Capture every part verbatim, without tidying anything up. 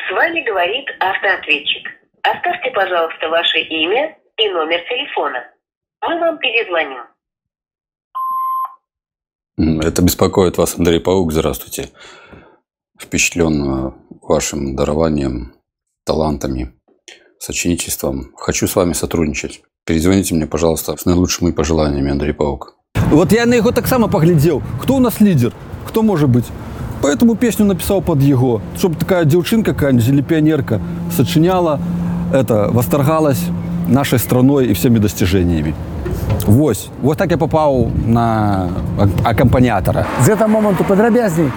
С вами говорит автоответчик. Оставьте, пожалуйста, ваше имя и номер телефона. Мы вам перезвоним. Это беспокоит вас Андрей Паук. Здравствуйте. Впечатлен вашим дарованием, талантами, сочинительством. Хочу с вами сотрудничать. Перезвоните мне, пожалуйста, с наилучшими пожеланиями, Андрей Паук. Вот я на его так само поглядел. Кто у нас лидер? Кто может быть? Поэтому песню написал под его. Чтобы такая девчинка какая-нибудь или пионерка сочиняла, это, восторгалась нашей страной и всеми достижениями. Вось. Вот так я попал на аккомпаниатора. З этого моменту подробязней.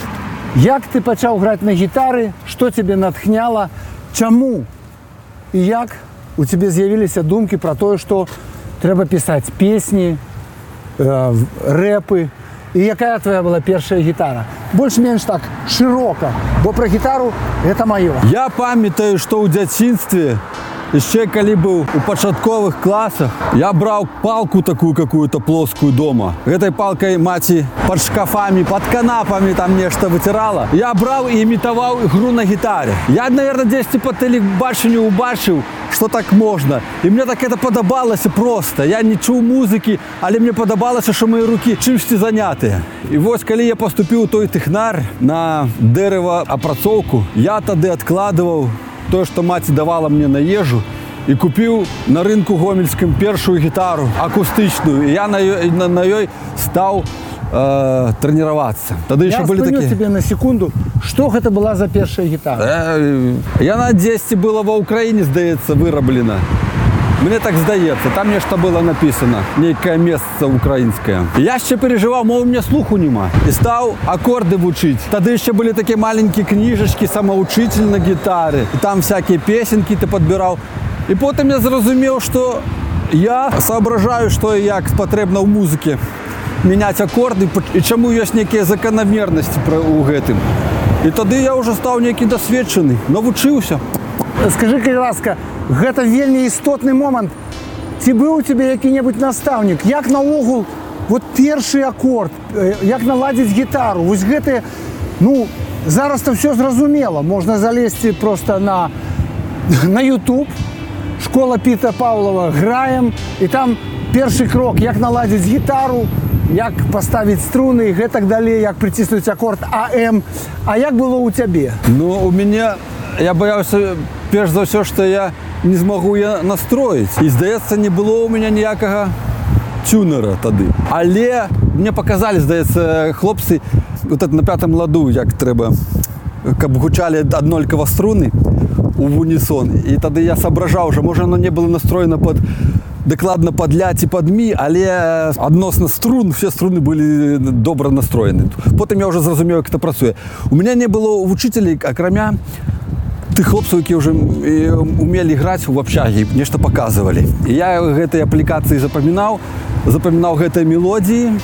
Як ты пачаў граць на гітары, што цябе натхняла, чаму і як у цябе з'явіліся думкі пра тое, што трэба пісаць песні, э, рэпы, і якая твоя была першая гітара? Больш-менш так шырока, бо пра гітару гэта маё. Я памятаю, што ў дзяцінстве, еще коли был у пачатковых классах, я брал палку такую какую-то плоскую дома. Этой палкой мати под шкафами, под канапами там нечто вытирала. Я брал и имитовал игру на гитаре. Я, наверное, здесь по телебачению убачил, что так можно. И мне так это подобалось просто. Я не чув музыки, але мне подобалось, что мои руки чимось заняты. И вот, когда я поступил в той технар на деревоопрацовку, я тогда откладывал то, что мать давала мне на ежу, и купил на рынку гомельском первую гитару акустичную. И я на ее, на, на ее стал э, тренироваться. Тогда я еще были такие... тебе на секунду, что это была за первая гитара? Э, я на десять было в Украине, здається, вироблена. Мне так здається, там нечто было написано, некое место украинское. Я ще переживал, мол, у меня слуху нема. И стал аккорды учить. Тогда еще были такие маленькие книжечки, самоучитель на гитаре. И там всякие песенки ты подбирал. И потом я зрозумел, что я соображаю, что и як потребно в музыке менять аккорды, и чему есть некие закономерности у гэтым. И тогда я уже стал некий досведченный, навучился. Скажи, будь ласка, гэта вельмі істотны момант. Ці быў у цябе які-небудзь настаўнік? Як наогул вот першы акорд, як наладзіць гітару? Вось гэтыя, ну, зараз-то все зразумела. Можна залезці просто на, на YouTube, школа Піта Павлова, граем, і там першы крок, як наладзіць гітару, як паставіць струны і гэтак далей, як прыціснуць акорд АМ. А як было у цябе? Ну, у меня... Я боялся, перш за все, что я не смогу я настроить. И, здається, не было у меня ніякого тюнера тогда. Але мне показали, здається, хлопцы, вот это на пятом ладу, як треба, как гучали однолькова струны в унисон. И тогда я соображал уже, может, оно не было настроено под докладно под ля, под мі, але односно струн, все струны были добре настроены. Потом я уже зрозумел, як это працує. У меня не было учителей, окромя тых хлопцаў, які ўжо умелі граць в общаге, нешта показывали. І я гэтай аплікацыі запамінаў, запамінаў гэтыя мелодии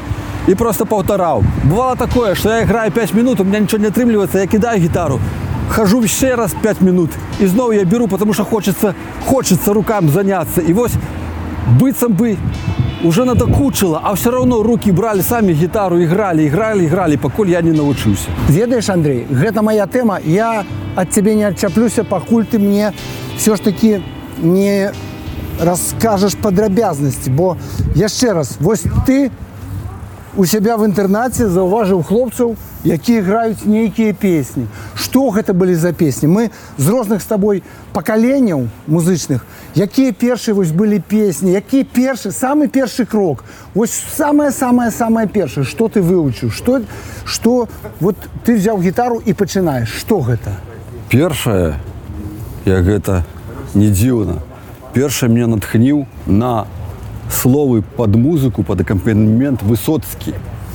и просто повторял. Бывало такое, что я играю пять минут, у меня ничего не отрымливается, я кидаю гитару, хожу еще раз пять минут, и снова я беру, потому что хочется, хочется рукам заняться. И вот быццам бы уже надокучило, а все равно руки брали сами гитару, играли, играли, играли, покуль я не научился. Ведаешь, Андрей, это моя тема, я от тебя не отчаплюся, покуль ты мне все ж таки не расскажешь подробязности, бо яшчэ раз, вось ты у себя в интернате заўважыў хлопцаў, якія граюць нейкія песні. Што гэта былі за песні? Мы з розных з табой пакаленняў музычных, якія першыя вось былі песні, які першы, самы першы крок, вось самае-самае-самае першае, што ты выучыў, што, што вот ты взяў гітару і пачынаеш, што гэта? Першае, як гэта не дзіўна, першае мне натхніў на словы под музыку, под аккомпанемент Высоцкі.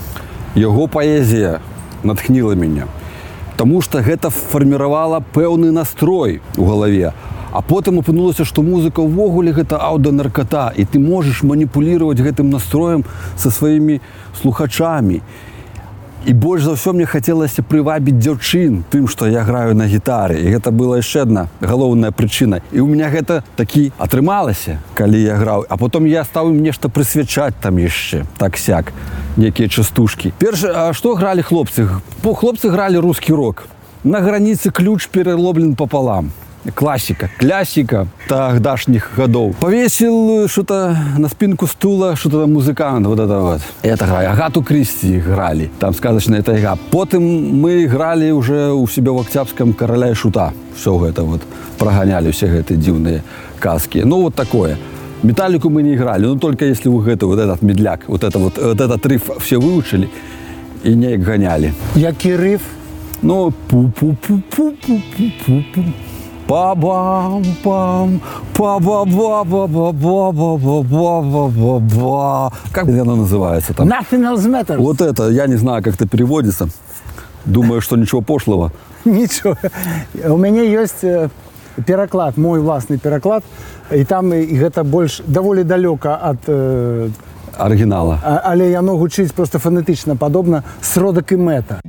Яго паэзія натхніла меня, потому что гэта фарміравала пэўны настрой у галаве. А потым апынулася, што музыка ўвогуле гэта аўдыонарката, і ты можаш маніпулировать гэтым настроем со сваімі слухачамі. І больш за ўсё мне хацелася прывабіць дзяўчын тым, што я граю на гітары. І гэта была яшчэ адна галоўная прычына. І ў меня гэта такі атрымалася, калі я граў. А потом я стаў ім нешта прысвячаць там яшчэ, так-сяк, некія частушкі. Перш, а што гралі хлопцы? Хлопцы гралі рускі рок. На границе ключ переломлен пополам. Классика, классика тогдашних годов. Повесил что-то на спинку стула, что-то там музыкант, вот это вот. Это игра. Агату Кристи играли. Там сказочная эта игра. Потом мы играли уже у себя в Октябрьском «Короля и Шута». Все это вот прогоняли, все эти дивные каски. Ну, вот такое. Металлику мы не играли, но только если вы это, вот этот медляк, вот, это вот, вот этот риф все выучили и не гоняли. Який риф? Ну, пу-пу-пу-пу-пу-пу-пу. Па-бам-пам, па-ба-ба-ба-ба-ба-ба-ба-ба-ба. Как оно называется там? Nothing else matters. Вот это, я не знаю, как это переводится. Думаю, что ничего пошлого. Ничего. У меня есть э, пераклад, мой власный пераклад, и там и гэта больш даволі далёка ад э, Оригинала. а- але яно гучыць просто фонетычна падобна сродак і мэта.